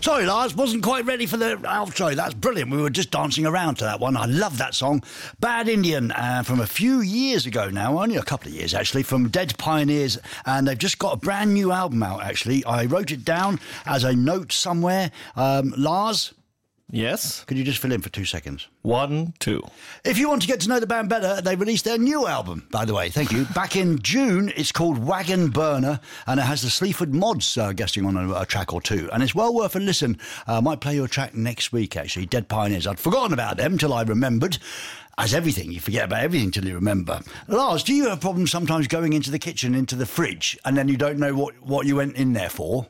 Sorry, Lars, wasn't quite ready for the outro. That's brilliant. We were just dancing around to that one. I love that song. Bad Indian, from a few years ago now, only a couple of years actually, from Dead Pioneers, and they've just got a brand new album out actually. I wrote it down as a note somewhere. Lars? Yes? Could you just fill in for 2 seconds? 1, 2. If you want to get to know the band better, they released their new album, by the way. Thank you. Back in June, it's called Wagon Burner, and it has the Sleaford Mods guesting on a track or two. And it's well worth a listen. I might play you a track next week, actually. Dead Pioneers. I'd forgotten about them till I remembered. As everything, you forget about everything till you remember. Lars, do you have problems sometimes going into the kitchen, into the fridge, and then you don't know what you went in there for?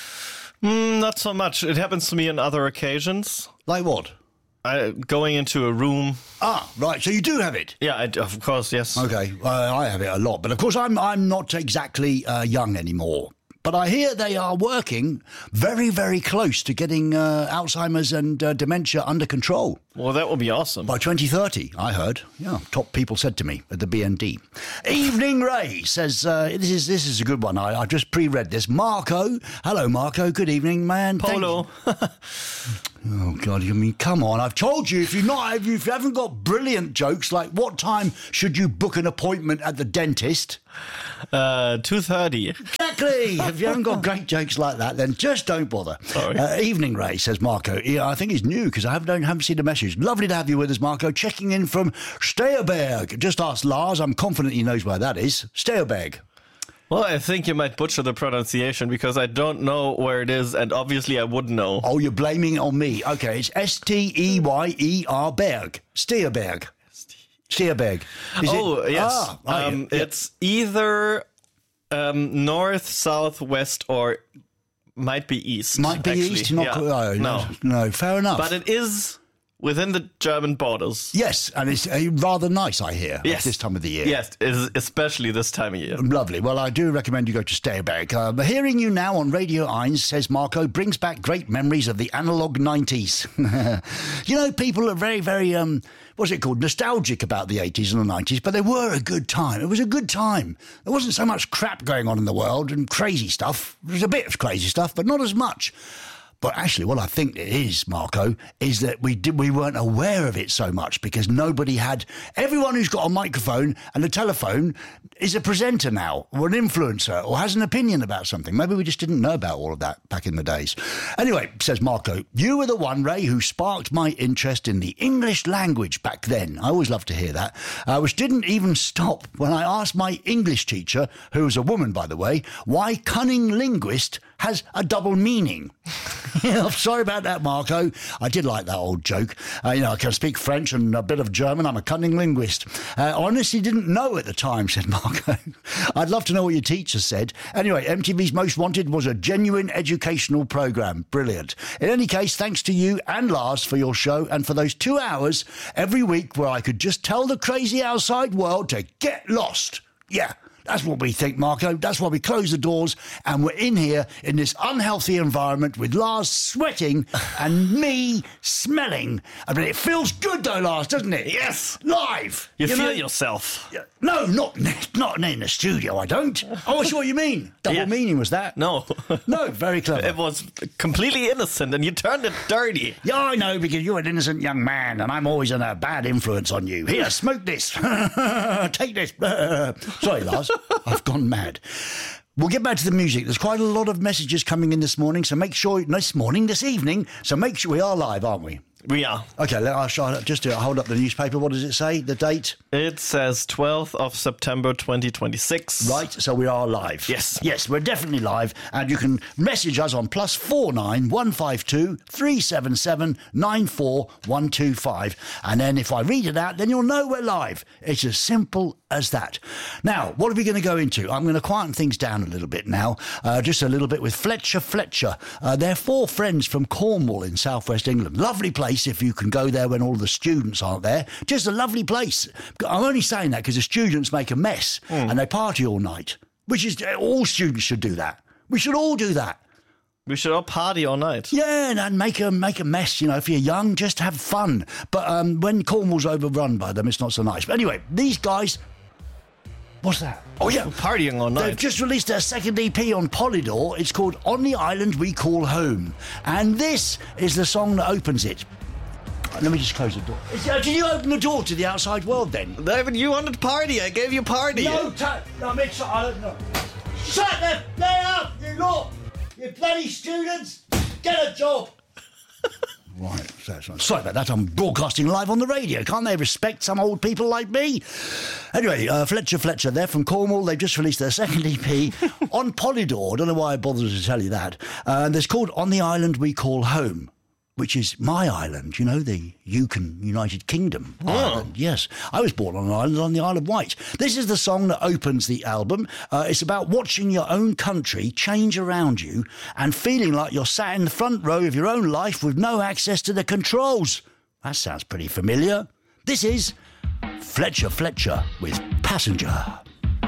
Not so much. It happens to me on other occasions. Like what? Going into a room. Ah, right. So you do have it? Yeah, of course, yes. Okay. I have it a lot. But of course, I'm not exactly young anymore. But I hear they are working very, very close to getting Alzheimer's and dementia under control. Well, that would be awesome. By 2030, I heard. Yeah, top people said to me at the BND. Evening Ray says, this is a good one. I just pre-read this. Marco. Hello, Marco. Good evening, man. Polo. Oh, God, I mean, come on. I've told you, if you haven't got brilliant jokes, like what time should you book an appointment at the dentist? 2:30. Exactly. If you haven't got great jokes like that, then just don't bother. Sorry. Evening Ray, says Marco. Yeah, I think he's new because I haven't seen the message. Lovely to have you with us, Marco. Checking in from Steyerberg. Just ask Lars. I'm confident he knows where that is. Steyerberg. Well, I think you might butcher the pronunciation because I don't know where it is, and obviously I wouldn't know. Oh, you're blaming it on me. Okay, it's Steyer Berg. Steyerberg. Steyerberg. Yes. It's either north, south, west, or might be east. Might be actually. east? No, fair enough. But it is within the German borders. Yes, and it's rather nice, I hear, at this time of the year. Yes, especially this time of year. Lovely. Well, I do recommend you go to Steyerberg. Hearing you now on Radio 1, says Marco, brings back great memories of the analog 90s. You know, people are very, very, what's it called, nostalgic about the 80s and the 90s, but they were a good time. It was a good time. There wasn't so much crap going on in the world and crazy stuff. There was a bit of crazy stuff, but not as much. But actually, what I think it is, Marco, is that we weren't aware of it so much because everyone who's got a microphone and a telephone is a presenter now or an influencer or has an opinion about something. Maybe we just didn't know about all of that back in the days. Anyway, says Marco, you were the one, Ray, who sparked my interest in the English language back then. I always love to hear that, which didn't even stop when I asked my English teacher, who was a woman, by the way, why cunning linguist has a double meaning. Yeah, I'm sorry about that, Marco. I did like that old joke. I can speak French and a bit of German. I'm a cunning linguist. I honestly didn't know at the time, said Marco. I'd love to know what your teacher said. Anyway, MTV's Most Wanted was a genuine educational programme. Brilliant. In any case, thanks to you and Lars for your show and for those 2 hours every week where I could just tell the crazy outside world to get lost. Yeah. That's what we think, Marco. That's why we close the doors and we're in here in this unhealthy environment with Lars sweating and me smelling. I mean, it feels good though, Lars, doesn't it? Yes. Live. You feel yourself. No, not in the studio, I don't. Oh, I see what you mean. Double meaning was that? No. No, very clever. It was completely innocent and you turned it dirty. Yeah, I know, because you're an innocent young man and I'm always a bad influence on you. Here, smoke this. Take this. Sorry, Lars. I've gone mad. We'll get back to the music. There's quite a lot of messages coming in this morning, so make sure... this evening, so make sure we are live, aren't we? We are. Okay, I'll just hold up the newspaper. What does it say, the date? It says 12th of September 2026. Right, so we are live. Yes, we're definitely live, and you can message us on +49 152 377 94125, and then if I read it out, then you'll know we're live. It's as simple as that. Now, what are we going to go into? I'm going to quieten things down a little bit now, just a little bit with Fletcher. They're 4 friends from Cornwall in southwest England. Lovely place if you can go there when all the students aren't there. Just a lovely place. I'm only saying that because the students make a mess and they party all night, which is, all students should do that. We should all do that. We should all party all night. Yeah, and make a mess, if you're young, just have fun. But when Cornwall's overrun by them, it's not so nice. But anyway, these guys... What's that? Oh, yeah. Partying all night. They've just released their second EP on Polydor. It's called On the Island We Call Home. And this is the song that opens it. Let me just close the door. Did you open the door to the outside world then? David, you wanted party. I gave you party. No, Mitch, I don't know. Shut the play up, you lot! You bloody students! Get a job! Right, sorry about that. I'm broadcasting live on the radio. Can't they respect some old people like me? Anyway, Fletcher, they're from Cornwall. They've just released their second EP on Polydor. I don't know why I bothered to tell you that. And it's called On the Island We Call Home, which is my island, you know, the United Kingdom island. Yes, I was born on an island on the Isle of Wight. This is the song that opens the album. It's about watching your own country change around you and feeling like you're sat in the front row of your own life with no access to the controls. That sounds pretty familiar. This is Fletcher with Passenger.